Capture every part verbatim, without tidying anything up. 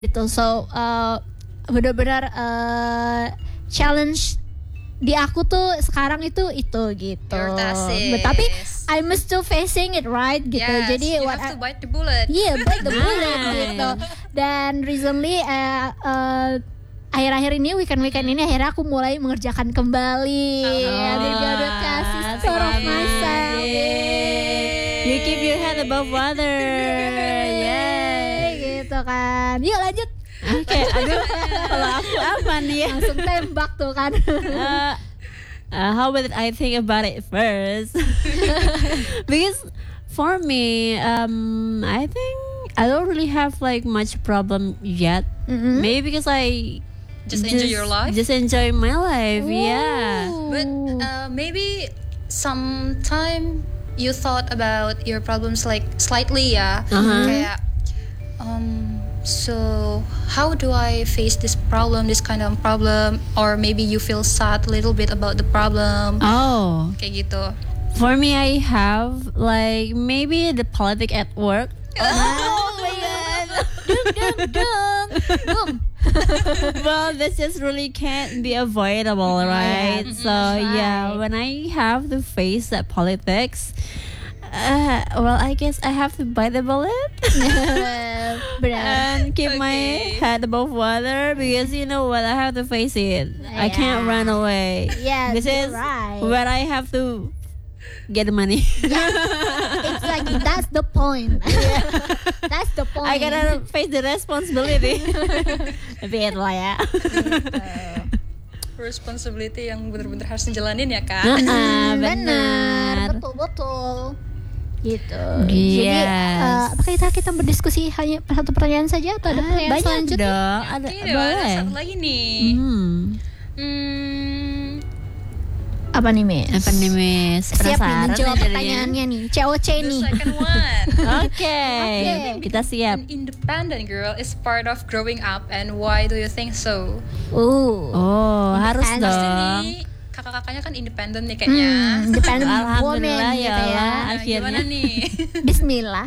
gitu. So uh, benar-benar uh, challenge di aku tuh sekarang itu itu gitu. But, tapi I'm still facing it, right gitu. Yes, Jadi you what have I, to bite the bullet. yeah, bite the bullet gitu. Dan recently uh, uh, akhir-akhir ini weekend-weekend ini akhirnya aku mulai mengerjakan kembali. Oh, ya, jadi ada kasih store of myself. You keep your head above water. Yeah, gitu kan. Yuk lanjut. Oke, okay, aduh, kalau aku apa nih ya? Langsung tembak tuh kan. uh, uh, how about I think about it first? Because for me, um, I think I don't really have like much problem yet. Mm-hmm. Maybe because I just, just enjoy your life. Just enjoy my life, Ooh. yeah. But uh, maybe sometime you thought about your problems like slightly, ya. Uh-huh. Kayak, um. So how do I face this problem, this kind of problem, or maybe you feel sad a little bit about the problem? Oh, kayak gitu. For me, I have like maybe the politics at work. Oh my god, dung dung dung, boom. Well, this just really can't be avoidable, right? Yeah, so right. yeah, when I have to face that politics. Uh, well, I guess I have to bite the bullet and keep Okay. my head above water because you know what, I have to face it. I can't Yeah. run away. Yes, This is you're right. where I have to get the money. Exactly, that's the point. That's the point. I gotta face the responsibility. Tapi itulah ya. Responsibility yang benar-benar harus dijalanin ya kan. Ah, benar, benar. betul betul. Gitu. Yes. Jadi, uh, apakah kita kita berdiskusi hanya satu pertanyaan saja atau ada Ah, pertanyaan banyak selanjutnya? dong. Ada Oke, ada boleh. satu lagi nih. Hmm. Hmm, Apa nih, Miss? Apa nih, Miss? Siap nih Penasaran menjawab nih jadinya? pertanyaannya nih. C O C the nih. second one. Oke, Oke. kita siap. An independent girl is part of growing up, and why do you think so? Uh. Oh, harus Independent. Pasti dong. nih kakak-kakaknya kan independen nih kayaknya. Hmm, independent woman Alhamdulillah ya gitu ya. Allah. Nah, akhirnya. gimana nih? Bismillah.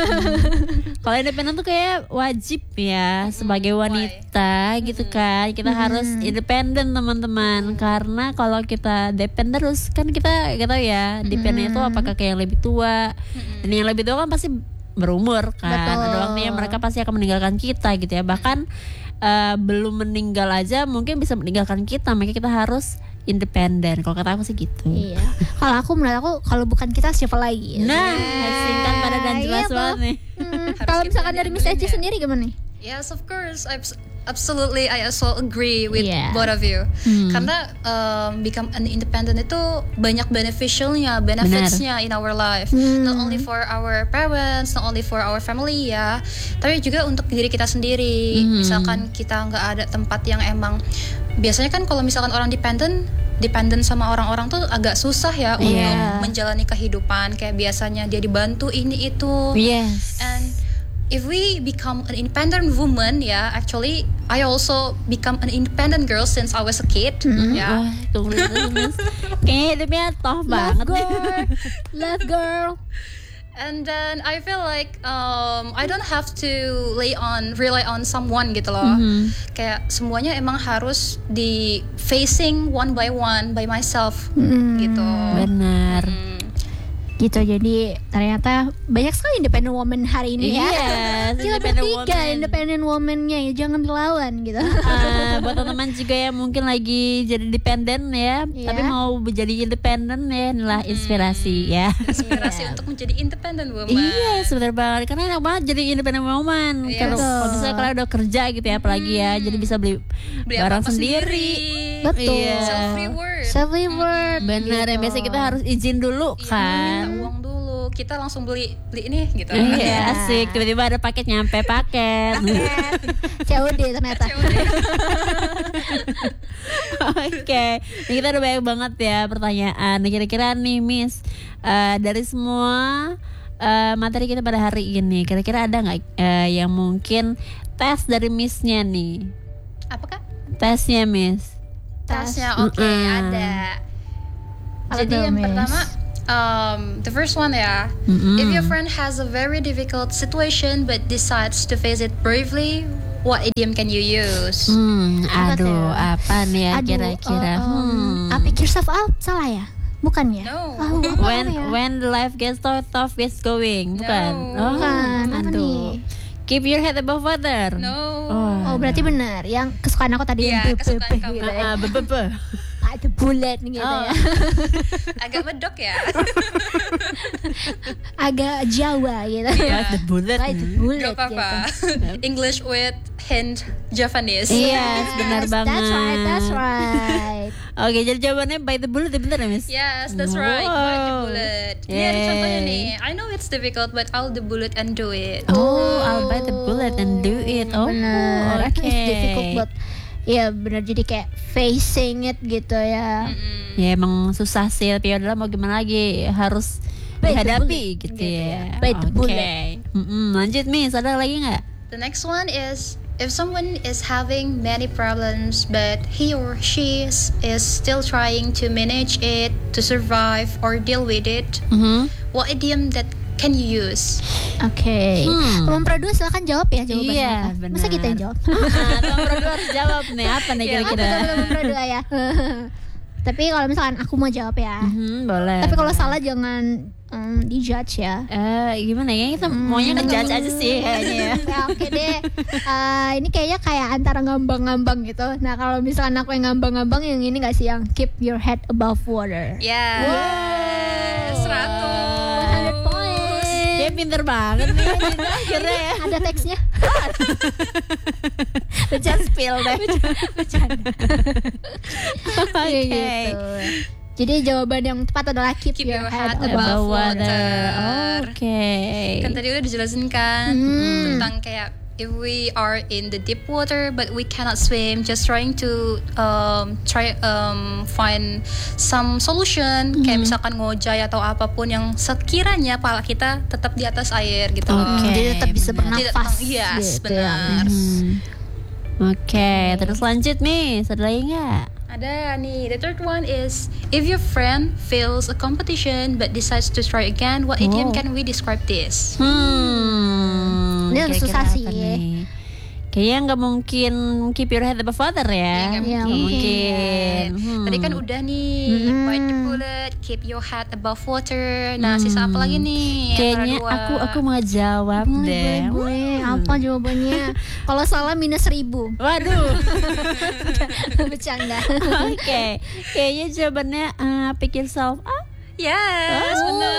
Kalau independen tuh kayak wajib ya sebagai wanita gitu kan. Kita harus independen teman-teman. Karena kalau kita depend terus kan kita gak tahu ya dependen itu apakah kayak yang lebih tua. Dan yang lebih tua kan pasti berumur kan. Betul. Ada waktunya mereka pasti akan meninggalkan kita gitu ya. Bahkan uh, belum meninggal aja mungkin bisa meninggalkan kita. Makanya kita harus independen. Kalau kata aku sih gitu. Iya. Kalau aku menurut aku kalau bukan kita siapa lagi? Nah, Yeah. singkat padat dan jelas Iya, toh. banget nih. Hmm, Harus kalau kita misalkan dari Miss Eci nyanyi-nyanyi. sendiri gimana nih? Yes, of course. Abs- Absolutely, I also agree with Yeah. both of you. Hmm. Karena um, become an independent itu banyak beneficialnya, benefitsnya in our life. Hmm. Not only for our parents, not only for our family ya, tapi juga untuk diri kita sendiri. Hmm. Misalkan kita nggak ada tempat yang emang, biasanya kan kalau misalkan orang dependent, dependent sama orang-orang tuh agak susah ya untuk Yeah. menjalani kehidupan. Kayak biasanya dia dibantu ini itu. Yes. And if we become an independent woman, yeah, actually, I also become an independent girl since I was a kid, yeah. Wah, tulis-tulis. Kayaknya hidupnya toh Love banget. girl, love girl. And then I feel like um, I don't have to lay on rely on someone gitu loh. Kayak semuanya emang harus di facing one by one by myself gitu. Benar. Hmm. Gitu, jadi ternyata banyak sekali independent woman hari ini ya. Yes, Kita independent bertiga woman. independent woman-nya ya, jangan dilawan gitu. Ah, buat teman-teman juga yang mungkin lagi jadi dependen ya, Iya. tapi mau menjadi independen ya, inilah inspirasi ya. Inspirasi untuk menjadi independent woman. Iya, sebentar banget. Karena enak banget jadi independent woman. Iya, Kalau betul. kalau misalnya kalian udah kerja gitu ya, apalagi ya, jadi bisa beli, Beli barang apa-apa sendiri. Betul. Iya. Self reward. Self reward. Benar, ya biasanya kita harus izin dulu Minta kan. uang dulu, kita langsung beli beli ini gitu. Iya, asik. Tiba-tiba ada paket nyampe paket. C O D ternyata. Oke, ini kita udah banyak banget ya pertanyaan. Nah, kira-kira nih Miss, eh, dari semua eh, materi kita pada hari ini, kira-kira ada nggak eh, yang mungkin tes dari Missnya nih? Apa kak? Tesnya Miss. Tasnya oke Mm-mm. ada. Apa Jadi tuh, yang Miss? pertama, um, the first one ya. Mm-mm. If your friend has a very difficult situation but decides to face it bravely, what idiom can you use? Hmm, Apa aduh, tuh? apa nih ya Aduh, kira-kira? uh, um, Hmm. uh, pick yourself up, salah ya? Bukan ya? No. Oh, apa When ya? when the life gets tough, tough gets going, bukan? No. Oh, Bukan, apa aduh. nih? Keep your head above water. No. Oh, berarti benar. Yang kesukaan aku tadi Iya, yang kesukaan be- be- kamu. gitu ya. Ah, be- be- be. Ada bullet gitu Oh. ya. Agak medok ya. Agak Jawa gitu. Bite the bullet. Bite the bullet Gak apa-apa. gitu. English with hint Japanese. Iya, benar banget. That's right, that's right. Oke, jadi jawabannya bite the bullet ya bener ya, Miss? Yes, that's right. Bite the Wow. bullet. Ini ada Yay. contohnya nih. I know it's difficult, but I'll the bullet and do it. Oh, I'll bite the bullet and do it. Oh, Benar. oke. It's difficult but ya benar, jadi kayak facing it gitu ya. Mm-mm. Ya emang susah sih, tapi yaudahlah mau gimana lagi, harus Bite the dihadapi bullet, gitu, gitu ya. ya. Bite the Oke. bullet. Mm-mm, lanjut Miss, ada lagi nggak? The next one is if someone is having many problems but he or she is, is still trying to manage it, to survive or deal with it, Mhm. what idiom that can you use? Oke. Hmm. Teman Produs silakan jawab ya jawabannya. Iya, apa. benar. Masa kita yang jawab? Ah, Tuan Produ harus jawab nih, apa nih Iya, kira-kira? Teman Produs ya. Tapi kalau misalkan aku mau jawab ya. Mhm, boleh. Tapi kalau salah jangan um, dijudge ya. Eh, gimana ya, kita maunya ngejudge aja sih kayaknya ya. Ya, oke deh. Eh, ini kayaknya kayak antara ngambang-ngambang gitu. Nah kalau misalkan aku yang ngambang-ngambang, yang ini gak sih, yang keep your head above water. Yes. Wow. seratus points. Dia pinter banget nih Dina, akhirnya ya. Ada teksnya. Just spill deh. Bercanda. Oke. Kayak gitu. Jadi jawaban yang tepat adalah keep, Keep your, your head, head above above water. water. Oke. Kan tadi udah dijelasin kan Hmm. tentang kayak if we are in the deep water but we cannot swim, just trying to um, try um, find some solution, kayak misalkan ngojay atau apapun yang sekiranya pala kita tetap di atas air gitu loh. Oke. Jadi tetap bisa benar. Tidak bernafas. tentang- yes, gitu ya. benar. Hmm. Oke, terus lanjut Miss, ada lagi nggak? Ada nih, the third one is if your friend fails a competition but decides to try again, what Oh. idiom can we describe this? Hmm. Ini kira-kira susah apa sih. nih? Kayaknya nggak mungkin keep your head above water ya. Iya, nggak Iya, Nggak mungkin. mungkin. Hmm. Tadi kan udah nih, Hmm. bite the bullet, keep your head above water. Nah, sisa apa lagi nih? Kayaknya Antara dua. aku aku mau jawab Boleh, deh. boleh. Apa jawabannya? Kalau salah minus seribu. Waduh. Bercanda. Oke, kayaknya jawabannya uh, pick yourself up. Yes, Oh, benar.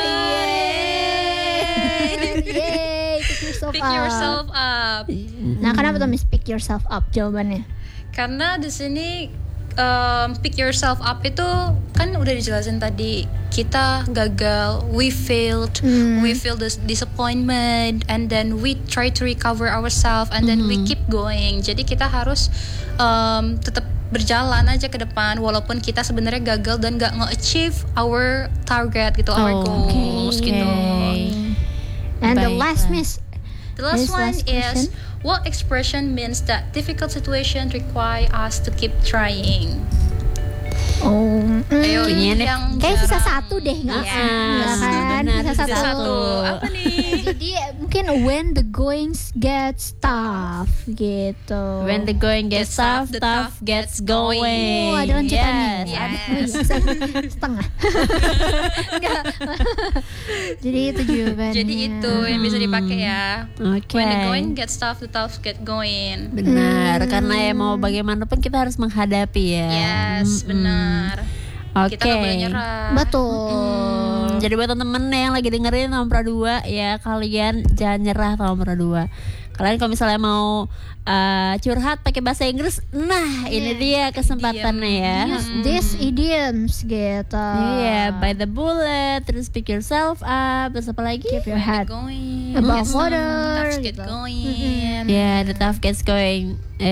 Yeay, pick yourself Pick up. yourself up. Nah, kenapa tuh Miss pick yourself up jawabannya? Karena di sini um, pick yourself up itu kan udah dijelasin tadi, kita gagal, we failed, Hmm. we feel this disappointment, and then we try to recover ourselves, and then we keep going. Jadi kita harus um, tetap berjalan aja ke depan walaupun kita sebenarnya gagal dan gak nge-achieve our target gitu, our Oh, goals oke. gitu. And the Baiklah. last Miss. The last This one last is question. what expression means that difficult situation require us to keep trying. Oh, Ayo, Kayaknya ini deh. yang kayak sisa jarang. satu deh nggak Iya. sih? Iya kan? Benar, Sisa sisa satu. satu. Apa nih? Jadi mungkin when the going gets tough gitu. When the going gets Gets tough, tough, the tough tough gets gets going. going. Oh, ada lanjutannya. Yes. Yes. Oh, iya, setengah. Enggak. Jadi itu jawabannya. Jadi itu yang bisa dipakai ya. Oke. When the going gets tough, the tough get going. Benar, karena ya mau bagaimanapun kita harus menghadapi ya. Yes, Mm-mm. benar. Oke. Kita nggak boleh nyerah. Betul. Hmm, jadi buat temen-temen yang lagi dengerin Nomor dua ya, kalian jangan nyerah Nomor dua. Kalian kalau misalnya mau uh, curhat pakai bahasa Inggris, nah ini dia kesempatannya ya. Use these idioms gitu. Iya, by the bullet, terus pick yourself up, terus apa lagi? Keep your When head the going above gets water, tough, get gitu. going. Ya, the tough gets going.